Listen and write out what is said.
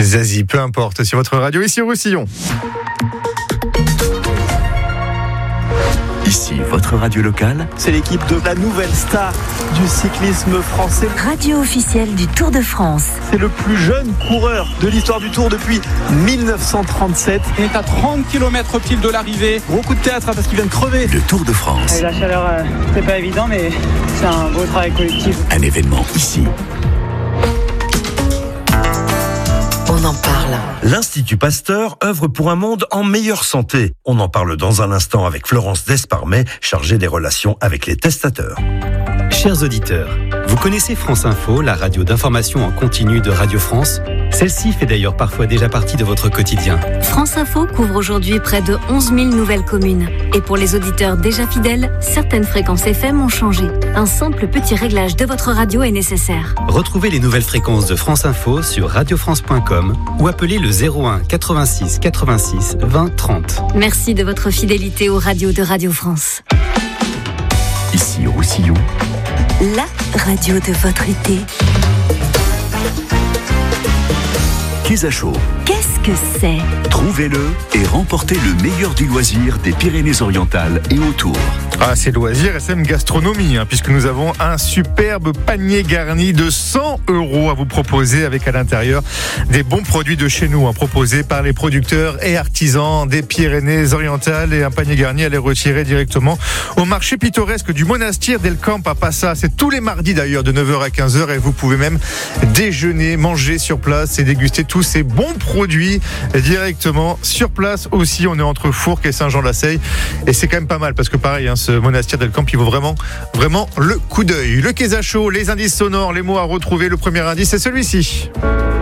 Zazie, peu importe, sur votre radio, ici au Roussillon. Ici, votre radio locale. C'est l'équipe de la nouvelle star du cyclisme français. Radio officielle du Tour de France. C'est le plus jeune coureur de l'histoire du Tour depuis 1937. Il est à 30 km pile de l'arrivée. Gros coup de théâtre parce qu'il vient de crever. Le Tour de France. La chaleur, c'est pas évident, mais c'est un beau travail collectif. Un événement ici. On en parle. L'Institut Pasteur œuvre pour un monde en meilleure santé. On en parle dans un instant avec Florence Desparmet, chargée des relations avec les testateurs. Chers auditeurs, vous connaissez France Info, la radio d'information en continu de Radio France ? Celle-ci fait d'ailleurs parfois déjà partie de votre quotidien. France Info couvre aujourd'hui près de 11 000 nouvelles communes. Et pour les auditeurs déjà fidèles, certaines fréquences FM ont changé. Un simple petit réglage de votre radio est nécessaire. Retrouvez les nouvelles fréquences de France Info sur radiofrance.com ou appelez le 01 86 86 20 30. Merci de votre fidélité aux radios de Radio France. Ici au Roussillon. La radio de votre été. Quesacho. Qu'est-ce que c'est ? Trouvez-le et remportez le meilleur du loisir des Pyrénées-Orientales et autour. Ah, c'est Loisirs SM Gastronomie, puisque nous avons un superbe panier garni de 100 € à vous proposer, avec à l'intérieur des bons produits de chez nous, proposés par les producteurs et artisans des Pyrénées-Orientales, et un panier garni à les retirer directement au marché pittoresque du Monastir del Camp à Passa. C'est tous les mardis d'ailleurs, de 9h à 15h, et vous pouvez même déjeuner, manger sur place et déguster tous ces bons produits directement sur place aussi. On est entre Fourques et Saint-Jean-de-la-Seille, et c'est quand même pas mal parce que pareil, ce Monastir del Camp, il vaut vraiment le coup d'œil. Le Quesacho, les indices sonores, les mots à retrouver. Le premier indice, c'est celui-ci.